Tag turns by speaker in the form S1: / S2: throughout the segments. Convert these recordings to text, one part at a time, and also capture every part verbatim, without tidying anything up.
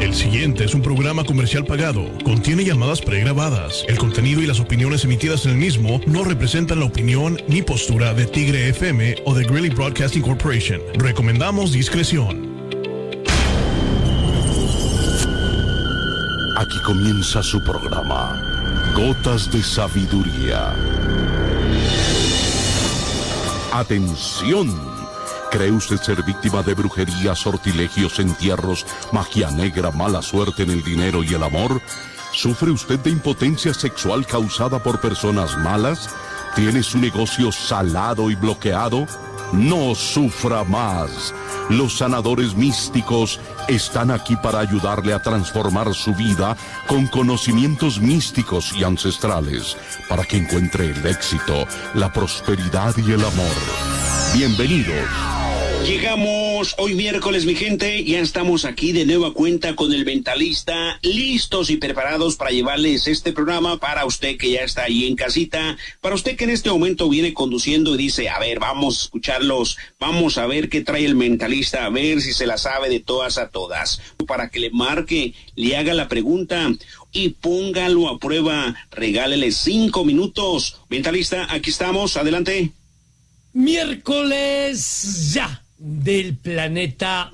S1: El siguiente es un programa comercial pagado. Contiene llamadas pregrabadas. El contenido y las opiniones emitidas en el mismo no representan la opinión ni postura de Tigre F M o de Greeley Broadcasting Corporation. Recomendamos discreción.
S2: Aquí comienza su programa, Gotas de Sabiduría. ¡Atención! ¿Cree usted ser víctima de brujería, sortilegios, entierros, magia negra, mala suerte en el dinero y el amor? ¿Sufre usted de impotencia sexual causada por personas malas? ¿Tiene su negocio salado y bloqueado? No sufra más. Los sanadores místicos están aquí para ayudarle a transformar su vida con conocimientos místicos y ancestrales, para que encuentre el éxito, la prosperidad y el amor. Bienvenidos.
S3: Llegamos hoy miércoles, mi gente, ya estamos aquí de nueva cuenta con el Mentalista, listos y preparados para llevarles este programa para usted que ya está ahí en casita, para usted que en este momento viene conduciendo y dice, a ver, vamos a escucharlos, vamos a ver qué trae el Mentalista, a ver si se la sabe de todas a todas, para que le marque, le haga la pregunta y póngalo a prueba, regálele cinco minutos. Mentalista, aquí estamos, adelante.
S4: Miércoles ya del planeta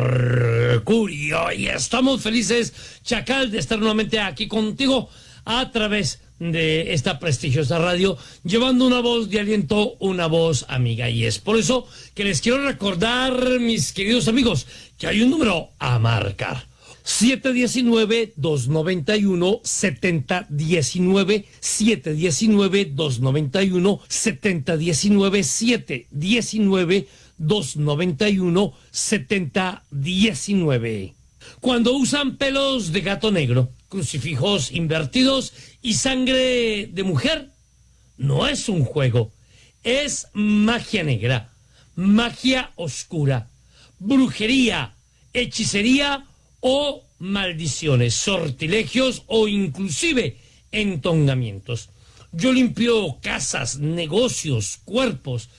S4: Mercurio y estamos felices, Chacal, de estar nuevamente aquí contigo a través de esta prestigiosa radio, llevando una voz de aliento, una voz amiga, y es por eso que les quiero recordar, mis queridos amigos, que hay un número a marcar: siete uno nueve, dos nueve uno, siete cero uno nueve, siete uno nueve, dos nueve uno, siete cero uno nueve, siete uno nueve, dos nueve uno, siete cero uno nueve. Cuando usan pelos de gato negro, crucifijos invertidos y sangre de mujer, no es un juego, es magia negra, magia oscura, brujería, hechicería o maldiciones, sortilegios o inclusive entongamientos. Yo limpio casas, negocios, cuerpos,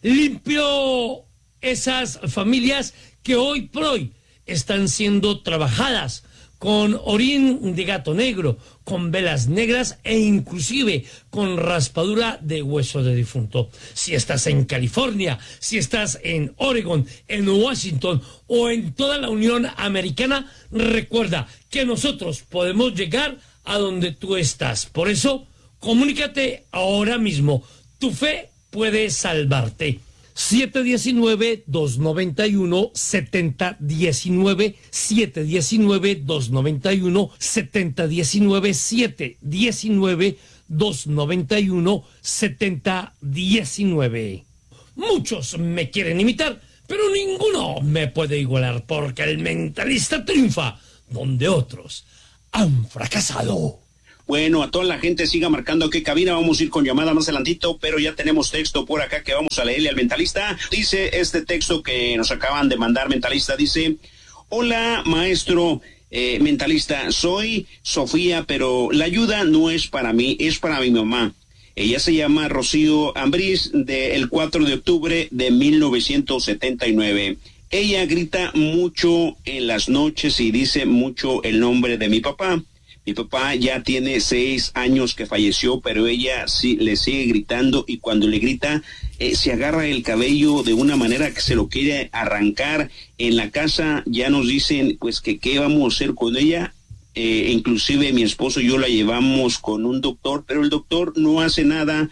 S4: limpio esas familias que hoy por hoy están siendo trabajadas con orín de gato negro, con velas negras e inclusive con raspadura de hueso de difunto. Si estás en California, si estás en Oregon, en Washington o en toda la Unión Americana, recuerda que nosotros podemos llegar a donde tú estás. Por eso, comunícate ahora mismo. Tu fe puede salvarte. siete uno nueve, dos nueve uno, siete cero uno nueve, siete uno nueve, dos nueve uno, siete cero uno nueve, siete uno nueve, dos nueve uno, siete cero uno nueve. Muchos me quieren imitar, pero ninguno me puede igualar, porque el Mentalista triunfa donde otros han fracasado.
S3: Bueno, a toda la gente siga marcando qué cabina, vamos a ir con llamada más adelantito, pero ya tenemos texto por acá que vamos a leerle al Mentalista. Dice este texto que nos acaban de mandar, Mentalista, dice: hola maestro eh, Mentalista, soy Sofía, pero la ayuda no es para mí, es para mi mamá. Ella se llama Rocío Ambriz, del cuatro de octubre de mil novecientos setenta y nueve. Ella grita mucho en las noches y dice mucho el nombre de mi papá. Mi papá ya tiene seis años que falleció, pero ella sí le sigue gritando, y cuando le grita eh, se agarra el cabello de una manera que se lo quiere arrancar. En la casa ya nos dicen pues que qué vamos a hacer con ella. Eh, inclusive mi esposo y yo la llevamos con un doctor, pero el doctor no hace nada,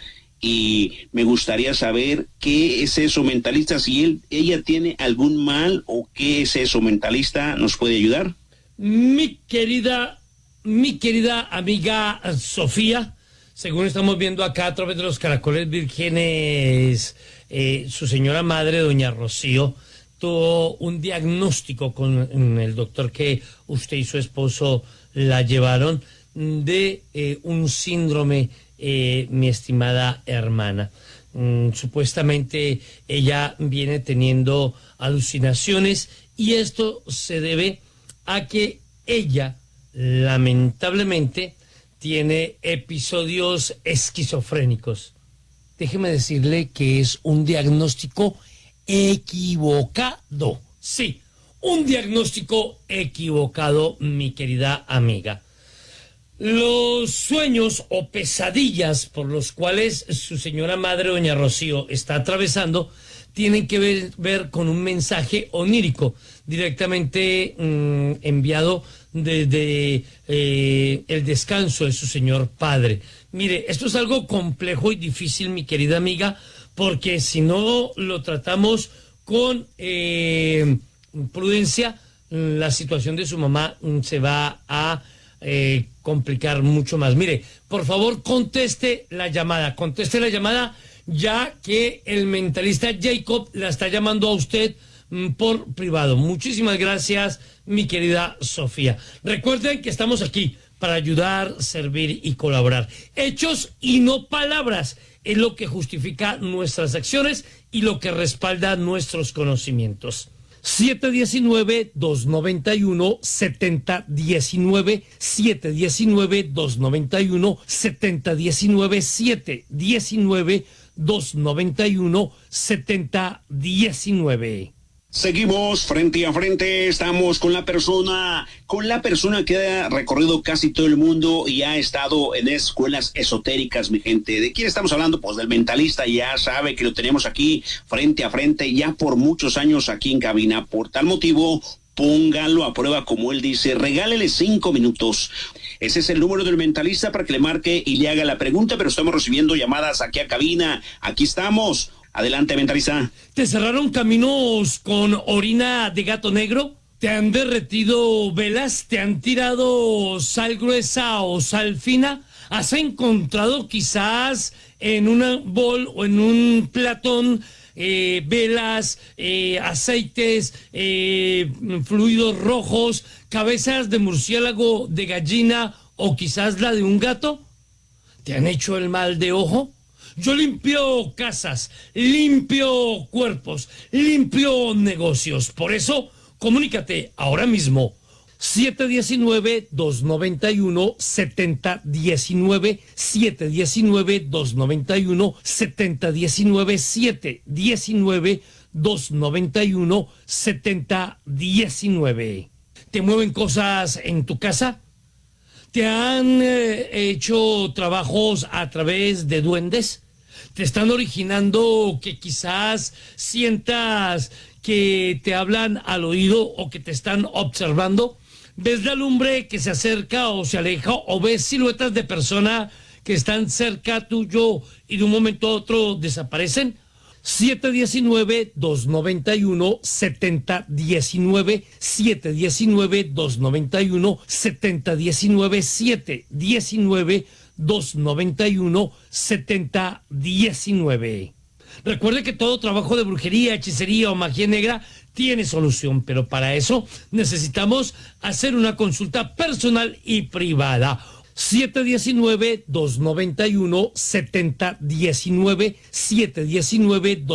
S3: y me gustaría saber qué es eso, Mentalista, si él, ella tiene algún mal o qué es eso, Mentalista, ¿nos puede ayudar?
S4: Mi querida Mi querida amiga Sofía, según estamos viendo acá a través de los caracoles vírgenes, eh, su señora madre, doña Rocío, tuvo un diagnóstico con el doctor que usted y su esposo la llevaron de eh, un síndrome, eh, mi estimada hermana. Mm, supuestamente ella viene teniendo alucinaciones, y esto se debe a que ella lamentablemente tiene episodios esquizofrénicos. Déjeme decirle que es un diagnóstico equivocado. Sí, un diagnóstico equivocado, mi querida amiga. Los sueños o pesadillas por los cuales su señora madre, doña Rocío, está atravesando, tienen que ver, ver con un mensaje onírico directamente mmm, enviado desde eh, el descanso de su señor padre. Mire, esto es algo complejo y difícil, mi querida amiga, porque si no lo tratamos con eh, prudencia, la situación de su mamá se va a eh, complicar mucho más. Mire, por favor, conteste la llamada, conteste la llamada, ya que el mentalista Jacob la está llamando a usted mm, por privado. Muchísimas gracias, mi querida Sofía. Recuerden que estamos aquí para ayudar, servir y colaborar. Hechos y no palabras es lo que justifica nuestras acciones y lo que respalda nuestros conocimientos. siete uno nueve, dos nueve uno, siete cero uno nueve, siete uno nueve, dos nueve uno, siete cero uno nueve, siete uno nueve, dos nueve uno, siete uno nueve.
S3: Seguimos frente a frente, estamos con la persona, con la persona que ha recorrido casi todo el mundo y ha estado en escuelas esotéricas, mi gente. ¿De quién estamos hablando? Pues del mentalista, ya sabe que lo tenemos aquí frente a frente ya por muchos años aquí en cabina. Por tal motivo, póngalo a prueba, como él dice, regálele cinco minutos. Ese es el número del mentalista para que le marque y le haga la pregunta, pero estamos recibiendo llamadas aquí a cabina. Aquí estamos. Adelante, mentalista.
S4: ¿Te cerraron caminos con orina de gato negro? ¿Te han derretido velas? ¿Te han tirado sal gruesa o sal fina? ¿Has encontrado quizás en una bol o en un platón eh, velas, eh, aceites, eh, fluidos rojos, cabezas de murciélago, de gallina o quizás la de un gato? ¿Te han hecho el mal de ojo? Yo limpio casas, limpio cuerpos, limpio negocios. Por eso, comunícate ahora mismo. siete uno nueve, dos nueve uno, siete cero uno nueve, siete uno nueve, dos nueve uno, siete uno nueve, siete uno nueve, dos nueve uno, siete uno nueve. ¿Te mueven cosas en tu casa? ¿Te han eh, hecho trabajos a través de duendes? ¿Te están originando que quizás sientas que te hablan al oído o que te están observando? ¿Ves la lumbre que se acerca o se aleja? ¿O ves siluetas de personas que están cerca tuyo y de un momento a otro desaparecen? siete uno nueve, dos nueve uno, siete cero uno nueve, siete uno nueve, dos nueve uno, siete uno nueve, siete uno nueve, dos nueve uno, siete uno nueve. Recuerde que todo trabajo de brujería, hechicería o magia negra tiene solución, pero para eso necesitamos hacer una consulta personal y privada. siete uno nueve, dos nueve uno, siete uno nueve, siete uno nueve, dos